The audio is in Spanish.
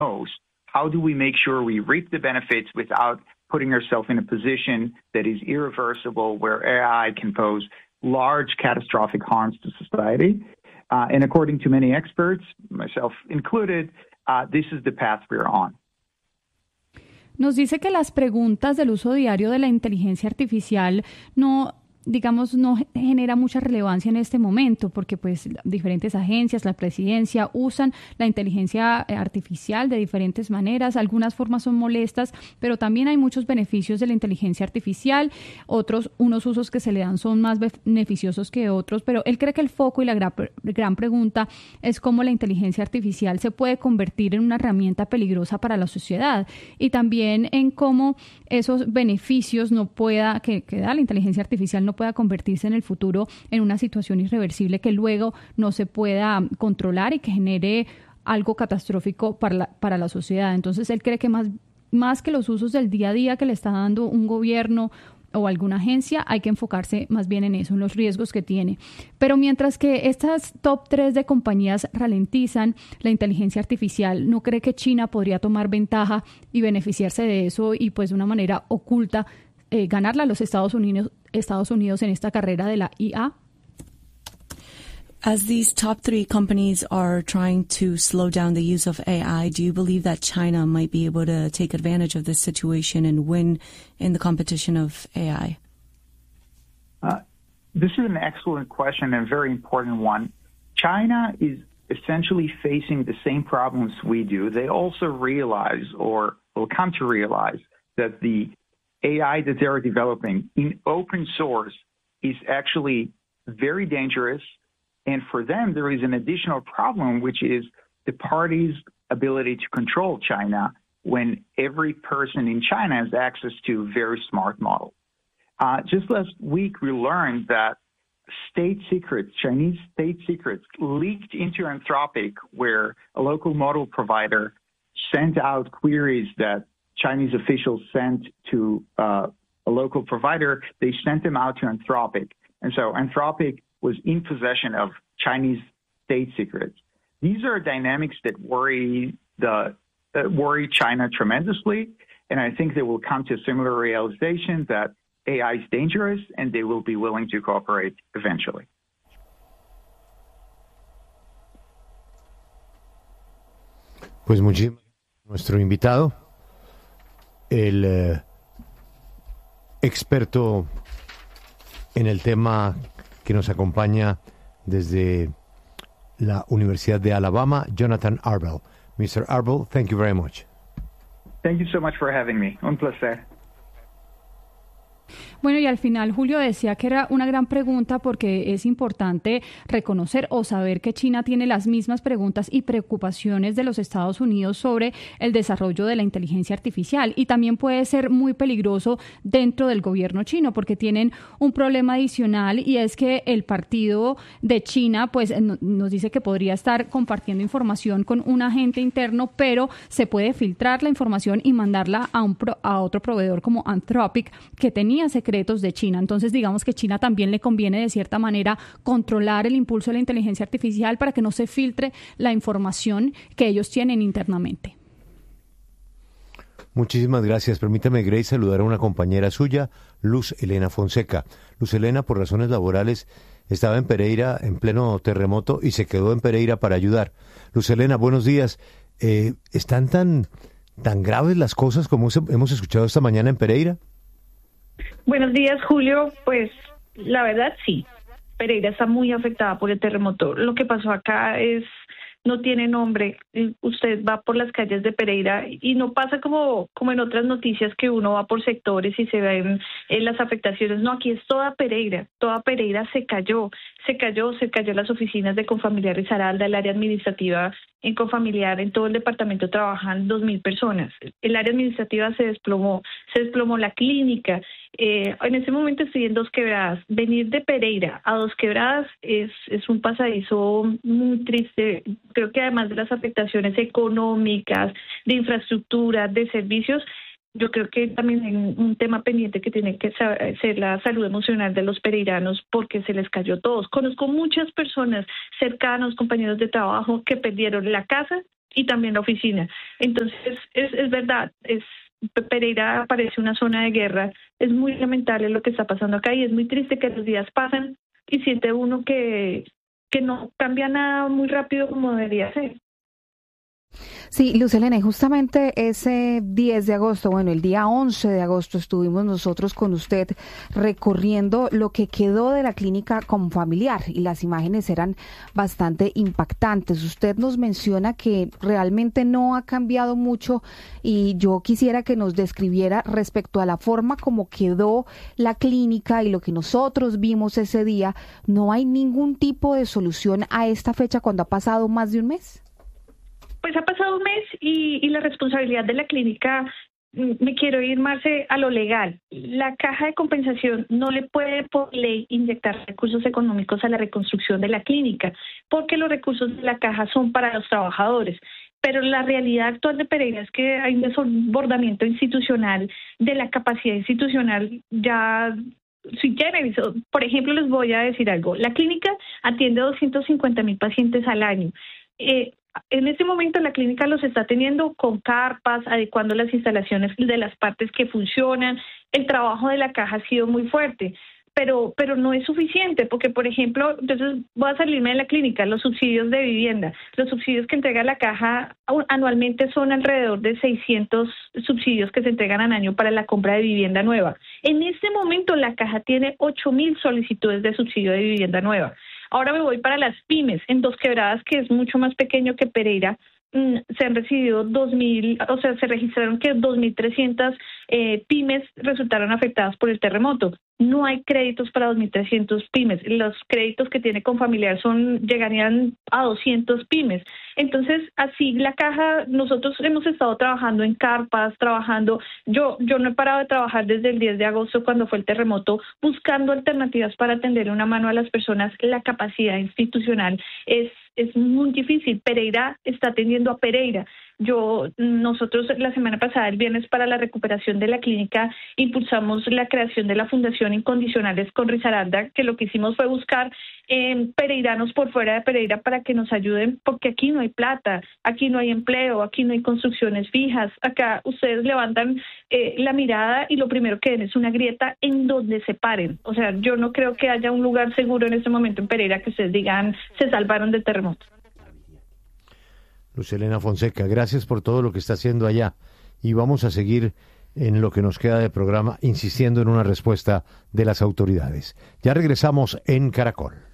most, how do we make sure we reap the benefits without putting ourselves in a position that is irreversible, where AI can pose large catastrophic harms to society? And according to many experts, myself included, this is the path we're on. Nos dice que las preguntas del uso diario de la inteligencia artificial no genera mucha relevancia en este momento, porque pues diferentes agencias, la presidencia, usan la inteligencia artificial de diferentes maneras. Algunas formas son molestas, pero también hay muchos beneficios de la inteligencia artificial. Unos usos que se le dan son más beneficiosos que otros, pero él cree que el foco y la gran pregunta es cómo la inteligencia artificial se puede convertir en una herramienta peligrosa para la sociedad, y también en cómo esos beneficios que da la inteligencia artificial no pueda convertirse en el futuro en una situación irreversible que luego no se pueda controlar y que genere algo catastrófico para la sociedad. Entonces él cree que más que los usos del día a día que le está dando un gobierno o alguna agencia, hay que enfocarse más bien en eso, en los riesgos que tiene. Pero mientras que estas top 3 de compañías ralentizan la inteligencia artificial, ¿no cree que China podría tomar ventaja y beneficiarse de eso y pues de una manera oculta ganarla a los Estados Unidos en esta carrera de la IA? As these top 3 companies are trying to slow down the use of AI, do you believe that China might be able to take advantage of this situation and win in the competition of AI? This is an excellent question and a very important one. China is essentially facing the same problems we do. They also realize, or will come to realize, that the AI that they're developing in open source is actually very dangerous. And for them, there is an additional problem, which is the party's ability to control China when every person in China has access to very smart models. Just last week, we learned that Chinese state secrets leaked into Anthropic, where a local model provider sent out queries that Chinese officials sent to a local provider. They sent them out to Anthropic. And so Anthropic was in possession of Chinese state secrets. These are dynamics that worry China tremendously, and I think they will come to a similar realization that AI is dangerous, and they will be willing to cooperate eventually. Pues nuestro invitado, el experto en el tema que nos acompaña desde la Universidad de Alabama, Jonathan Arbel. Mr. Arbel, thank you very much. Thank you so much for having me. Un placer. Bueno, y al final Julio decía que era una gran pregunta porque es importante reconocer o saber que China tiene las mismas preguntas y preocupaciones de los Estados Unidos sobre el desarrollo de la inteligencia artificial, y también puede ser muy peligroso dentro del gobierno chino porque tienen un problema adicional, y es que el partido de China pues nos dice que podría estar compartiendo información con un agente interno, pero se puede filtrar la información y mandarla a otro proveedor como Anthropic, que tenía secretos de China. Entonces, digamos que China también le conviene de cierta manera controlar el impulso de la inteligencia artificial para que no se filtre la información que ellos tienen internamente. Muchísimas gracias. Permítame, Grace, saludar a una compañera suya, Luz Elena Fonseca. Luz Elena, por razones laborales, estaba en Pereira en pleno terremoto y se quedó en Pereira para ayudar. Luz Elena, buenos días. ¿Están tan graves las cosas como hemos escuchado esta mañana en Pereira? Buenos días, Julio. Pues la verdad sí, Pereira está muy afectada por el terremoto. Lo que pasó acá no tiene nombre. Usted va por las calles de Pereira y no pasa como en otras noticias que uno va por sectores y se ven las afectaciones. No, aquí es toda Pereira se cayó las oficinas de Confamiliar Risaralda, el área administrativa en Confamiliar, en todo el departamento trabajan 2,000 personas. El área administrativa se desplomó la clínica. En este momento estoy en Dos Quebradas. Venir de Pereira a Dos Quebradas es un pasadizo muy triste. Creo que además de las afectaciones económicas, de infraestructura, de servicios, yo creo que también hay un tema pendiente que tiene que ser la salud emocional de los pereiranos, porque se les cayó todos. Conozco muchas personas cercanos, compañeros de trabajo, que perdieron la casa y también la oficina. Entonces, es verdad, Pereira parece una zona de guerra. Es muy lamentable lo que está pasando acá y es muy triste que los días pasan y siente uno que no cambia nada muy rápido como debería ser. Sí, Luz Helena, y justamente ese 10 de agosto, bueno, el día 11 de agosto estuvimos nosotros con usted recorriendo lo que quedó de la clínica Confamiliar y las imágenes eran bastante impactantes. Usted nos menciona que realmente no ha cambiado mucho y yo quisiera que nos describiera respecto a la forma como quedó la clínica y lo que nosotros vimos ese día. ¿No hay ningún tipo de solución a esta fecha cuando ha pasado más de un mes? Pues ha pasado un mes y la responsabilidad de la clínica, me quiero ir más a lo legal. La caja de compensación no le puede por ley inyectar recursos económicos a la reconstrucción de la clínica, porque los recursos de la caja son para los trabajadores. Pero la realidad actual de Pereira es que hay un desbordamiento institucional, de la capacidad institucional ya sui generis. Por ejemplo, les voy a decir algo. La clínica atiende 250,000 pacientes al año. En este momento la clínica los está teniendo con carpas, adecuando las instalaciones de las partes que funcionan. El trabajo de la caja ha sido muy fuerte, pero no es suficiente, porque, por ejemplo, entonces voy a salirme de la clínica, los subsidios de vivienda. Los subsidios que entrega la caja anualmente son alrededor de 600 subsidios que se entregan al año para la compra de vivienda nueva. En este momento la caja tiene 8,000 solicitudes de subsidio de vivienda nueva. Ahora me voy para las pymes. En Dos Quebradas, que es mucho más pequeño que Pereira, se han recibido 2,000, o sea, se registraron que 2,300 pymes resultaron afectadas por el terremoto. No hay créditos para 2,300 pymes. Los créditos que tiene Confamiliar llegarían a 200 pymes. Entonces, así la caja, nosotros hemos estado trabajando en carpas, yo no he parado de trabajar desde el 10 de agosto cuando fue el terremoto, buscando alternativas para tender una mano a las personas. La capacidad institucional es muy difícil. Pereira está atendiendo a Pereira. Nosotros la semana pasada, el viernes, para la recuperación de la clínica, impulsamos la creación de la Fundación Incondicionales con Risaralda, que lo que hicimos fue buscar pereiranos por fuera de Pereira para que nos ayuden, porque aquí no hay plata, aquí no hay empleo, aquí no hay construcciones fijas. Acá ustedes levantan la mirada y lo primero que ven es una grieta en donde se paren. O sea, yo no creo que haya un lugar seguro en este momento en Pereira que ustedes digan se salvaron del terremoto. Luz Helena Fonseca, gracias por todo lo que está haciendo allá y vamos a seguir en lo que nos queda de programa insistiendo en una respuesta de las autoridades. Ya regresamos en Caracol.